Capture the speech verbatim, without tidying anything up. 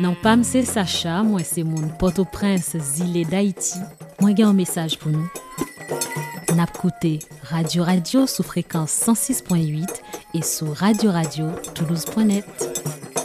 Non pam c'est Sacha, moi c'est mon Port-au-Prince, Zile d'Haïti. Moi j'ai un message pour nous. N'a écouté Radio Radio sous fréquence cent six point huit et sur radio radio toulouse point net.